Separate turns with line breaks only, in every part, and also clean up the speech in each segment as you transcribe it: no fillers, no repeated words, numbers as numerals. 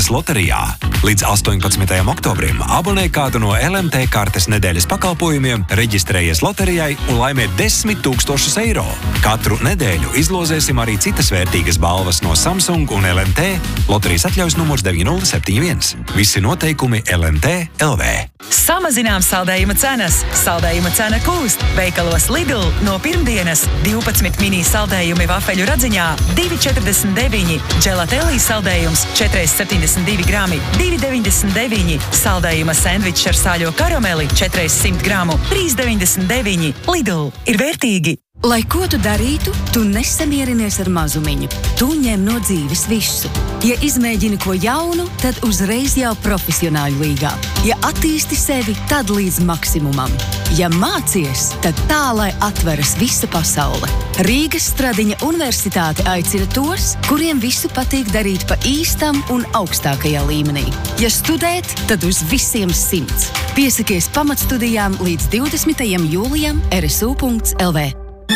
Latvijas loterijā. Līdz 18. oktobrim abonē kādu no LMT kartes nedēļas pakalpojumiem, reģistrējies loterijai un laimē 10 000 eiro. Katru nedēļu izlozēsim arī citas vērtīgas balvas no Samsung un LMT. Loterijas atļaujas numurs 9071. Visi noteikumi LMT LV.
Samazinām saldējuma cenas. Saldējuma cena kūst. Veikalos Lidl no pirmdienas 12 mini saldējumi vafeļu radziņā 2,49. Dželatelī saldējums 4,72 grami 2,99. Saldējuma sendvičs ar sāļo karameli 400 gramu 3,99. Lidl ir vērtīgi.
Lai ko tu darītu, tu nesamierinies ar mazumiņu. Tu ņem no dzīves visu. Ja izmēģini ko jaunu, tad uzreiz jau profesionāļu līgā. Ja attīsti sevi, tad līdz maksimumam. Ja mācies, tad tā, lai atveras visa pasaule. Rīgas Stradiņa universitāte aicina tos, kuriem visu patīk darīt pa īstam un augstākajā līmenī. Ja studēt, tad uz visiem 100. Piesakies pamatstudijām līdz 20. jūlijam rsu.lv.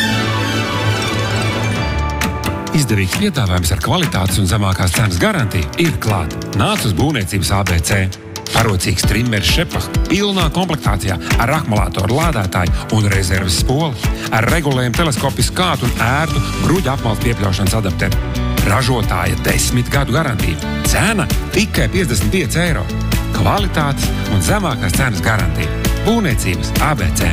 Izdevīgs piedāvājums ar kvalitātes un zemākās cenas garantiju ir klāt. Nāc uz būvniecības ABC. Parocīgs trimmers Šepach pilnā komplektācijā ar akumulātoru lādētāju un rezerves spoli, ar regulējumu teleskopisku skātu un ērtu bruģa apmaltu piepļaušanas adapteru. Ražotāja 10 gadu garantija. Cena tikai 55 eiro. Kvalitātes un zemākās cenas garantija. Būvniecības ABC.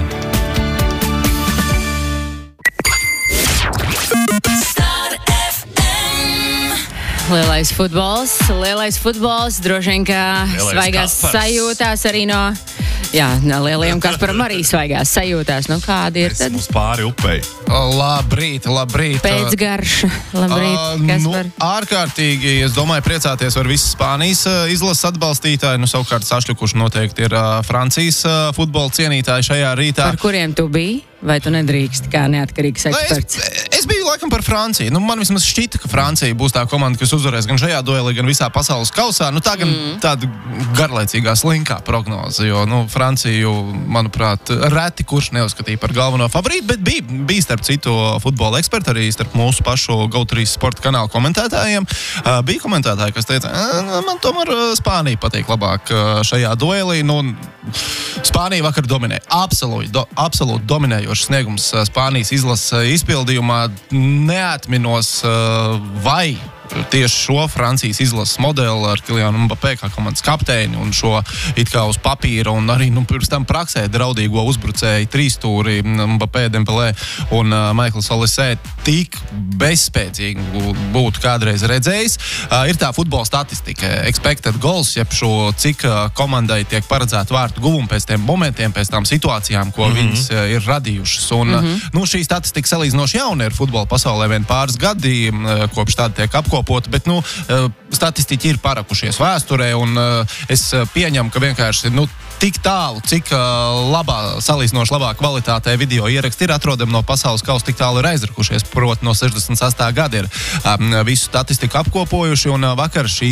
Lielais futbols, droši vien, ka svaigās sajūtās arī no lielajiem Kasparam arī svaigās sajūtās. Nu, kādi ir tad?
Mums pāri upei.
Labrīt.
Pēcgarša. Labrīt, Kaspar.
Ārkārtīgi, es domāju, priecāties var visi Spānijas izlases atbalstītāji. Savukārt sašļukuši noteikti ir Francijas futbola cienītāji šajā rītā.
Par kuriem tu biji? Vai tu nedrīkst kā neatkarīgs eksperts?
Es biju laikam par Franciju. Man vismaz šķita, ka Francija būs tā komanda, kas uzvarēs gan šajā duelī, gan visā pasaules kausā. Tā gan tāda garlaicīgā slinkā prognoze, jo Franciju, manuprāt, reti kurš neuzskatīja par galveno favorītu, bet bija starp citu futbola eksperti, arī starp mūsu pašu GO3 sporta kanāla komentētājiem. Bija komentētāji, kas teica, man tomēr Spānija patīk labāk šajā duelī. Spānija vakar dominēja. Absolūti dominējošs sniegums Spānijas izlases izpildījumā. Neatminos vai tieši šo Francijas izlases modeli ar Kylianu Mbappé kā komandas kapteini un šo it kā uz papīra un arī pirms tam praksē draudīgo uzbrucēju trīsstūri Mbappé, Dembélé un Maikls Olise tik bezspēcīgi būtu kādreiz redzējis. Ir tā futbola statistika, expected goals, jeb šo cik komandai tiek paredzēta vārtu guvumi pēc tiem momentiem, pēc tām situācijām, ko viņas ir radījušas. Un šī statistika salīdzinoši jauna ir futbola pasaulē vien pāris gadi, kopš tāda tiek apkopota. Bet, statistiķi ir parakušies vēsturē, un es pieņemu, ka vienkārši tik tālu, cik salīdzinoši labā kvalitātē video ieraksti ir atrodami no pasaules kausa, tik tālu ir aizrakušies, proti no 68. gada ir visu statistiku apkopojuši, un vakar šī